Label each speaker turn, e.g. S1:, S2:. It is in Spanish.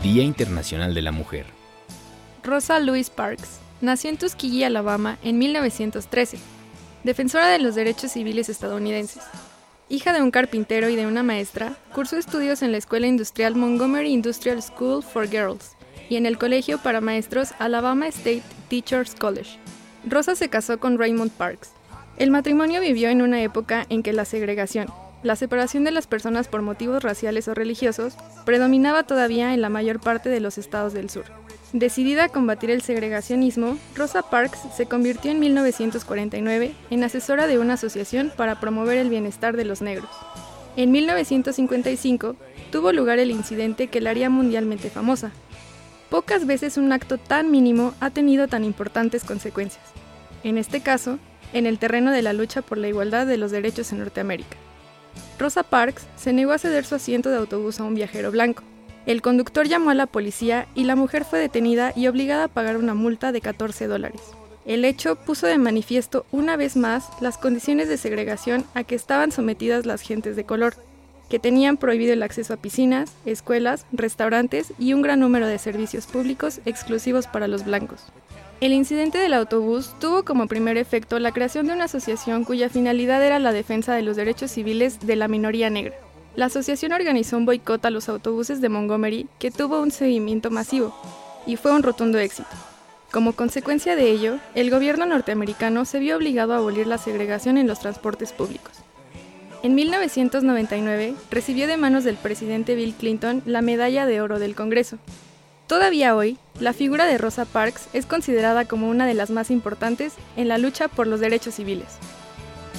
S1: Día Internacional de la Mujer.
S2: Rosa Louise Parks nació en Tuskegee, Alabama, en 1913, defensora de los derechos civiles estadounidenses. Hija de un carpintero y de una maestra, cursó estudios en la escuela industrial Montgomery Industrial School for Girls y en el colegio para maestros Alabama State Teachers College. Rosa se casó con Raymond Parks. El matrimonio vivió en una época en que la segregación, la separación de las personas por motivos raciales o religiosos, predominaba todavía en la mayor parte de los estados del sur. Decidida a combatir el segregacionismo, Rosa Parks se convirtió en 1949 en asesora de una asociación para promover el bienestar de los negros. En 1955 tuvo lugar el incidente que la haría mundialmente famosa. Pocas veces un acto tan mínimo ha tenido tan importantes consecuencias. En este caso, en el terreno de la lucha por la igualdad de los derechos en Norteamérica. Rosa Parks se negó a ceder su asiento de autobús a un viajero blanco. El conductor llamó a la policía y la mujer fue detenida y obligada a pagar una multa de $14. El hecho puso de manifiesto una vez más las condiciones de segregación a que estaban sometidas las gentes de color, que tenían prohibido el acceso a piscinas, escuelas, restaurantes y un gran número de servicios públicos exclusivos para los blancos. El incidente del autobús tuvo como primer efecto la creación de una asociación cuya finalidad era la defensa de los derechos civiles de la minoría negra. La asociación organizó un boicot a los autobuses de Montgomery que tuvo un seguimiento masivo y fue un rotundo éxito. Como consecuencia de ello, el gobierno norteamericano se vio obligado a abolir la segregación en los transportes públicos. En 1999 recibió de manos del presidente Bill Clinton la Medalla de Oro del Congreso. Todavía hoy, la figura de Rosa Parks es considerada como una de las más importantes en la lucha por los derechos civiles.